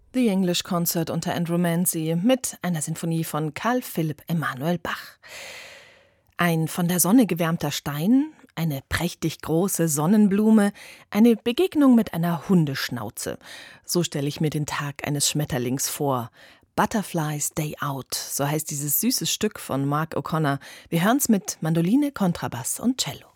The English Concert unter Andrew Manzi mit einer Sinfonie von Carl Philipp Emanuel Bach. Ein von der Sonne gewärmter Stein, eine prächtig große Sonnenblume, eine Begegnung mit einer Hundeschnauze. So stelle ich mir den Tag eines Schmetterlings vor. Butterflies Day Out, so heißt dieses süße Stück von Mark O'Connor. Wir hören's mit Mandoline, Kontrabass und Cello.